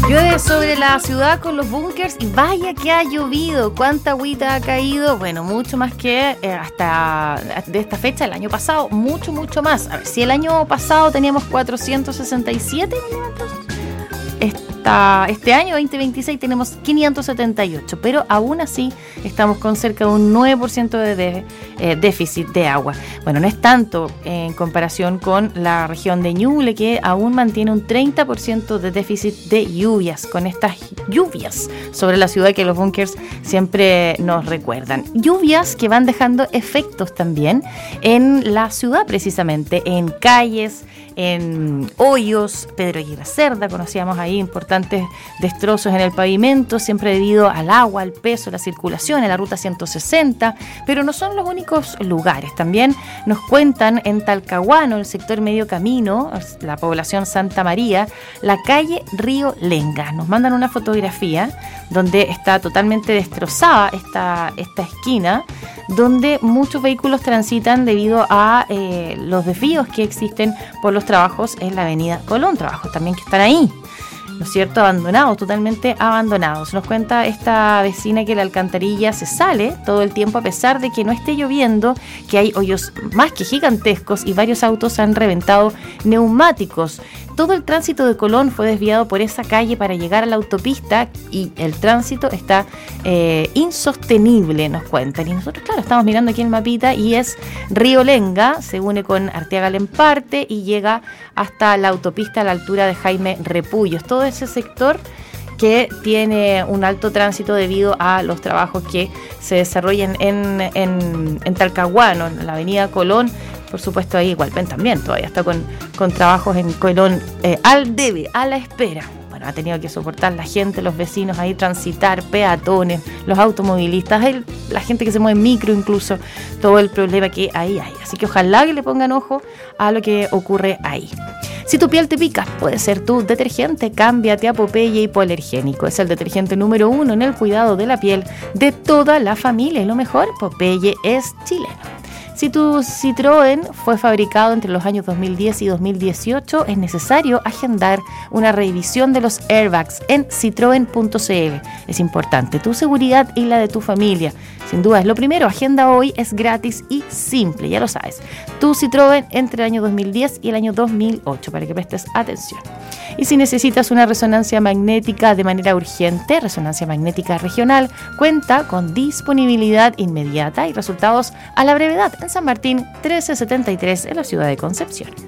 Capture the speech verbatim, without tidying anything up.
Llueve sobre la ciudad con los búnkers y vaya que ha llovido. ¿Cuánta agüita ha caído? Bueno, mucho más que eh, hasta de esta fecha el año pasado. Mucho, mucho más. A ver, si el año pasado teníamos cuatrocientos sesenta y siete milímetros, esta, este año veinte veintiséis tenemos quinientos setenta y ocho, pero aún así estamos con cerca de un nueve por ciento de, de eh, déficit de agua. Bueno, no es tanto en comparación con la región de Ñuble, que aún mantiene un treinta por ciento de déficit de lluvias, con estas lluvias sobre la ciudad que los búnkers siempre nos recuerdan. Lluvias que van dejando efectos también en la ciudad, precisamente, en calles, en hoyos. Pedro Aguirre Cerda, conocíamos ahí importantes destrozos en el pavimento, siempre debido al agua, al peso, la circulación, en la ruta ciento sesenta, pero no son los únicos lugares. También nos cuentan en Talcahuano, el sector Medio Camino, la población Santa María, la calle Río Lenga. Nos mandan una fotografía donde está totalmente destrozada esta, esta esquina, donde muchos vehículos transitan debido a eh, los desvíos que existen por los trabajos en la avenida Colón, trabajos también que están ahí, ¿no es cierto?, abandonados, totalmente abandonados. Nos cuenta esta vecina que la alcantarilla se sale todo el tiempo a pesar de que no esté lloviendo, que hay hoyos más que gigantescos y varios autos han reventado neumáticos. Todo el tránsito de Colón fue desviado por esa calle para llegar a la autopista y el tránsito está eh, insostenible, nos cuentan. Y nosotros, claro, estamos mirando aquí el mapita y es Río Lenga, se une con Arteaga Lemparte y llega hasta la autopista a la altura de Jaime Repullos. Todo ese sector que tiene un alto tránsito debido a los trabajos que se desarrollan en, en, en Talcahuano, en la avenida Colón. Por supuesto, ahí igual ven también, todavía está con, con trabajos en Colón eh, al debe, a la espera. Bueno, ha tenido que soportar la gente, los vecinos ahí, transitar, peatones, los automovilistas, el, la gente que se mueve en micro incluso, todo el problema que ahí hay. Así que ojalá que le pongan ojo a lo que ocurre ahí. Si tu piel te pica, puede ser tu detergente. Cámbiate a Popeye Hipoalergénico. Es el detergente número uno en el cuidado de la piel de toda la familia. Y lo mejor, Popeye es chileno. Si tu Citroën fue fabricado entre los años dos mil diez y dos mil dieciocho, es necesario agendar una revisión de los airbags en citroen punto c l. Es importante tu seguridad y la de tu familia. Sin duda es lo primero, agenda hoy, es gratis y simple, ya lo sabes. Tu Citroën entre el año dos mil diez y el año dos mil ocho, para que prestes atención. Y si necesitas una resonancia magnética de manera urgente, Resonancia Magnética Regional cuenta con disponibilidad inmediata y resultados a la brevedad en San Martín trece setenta y tres en la ciudad de Concepción.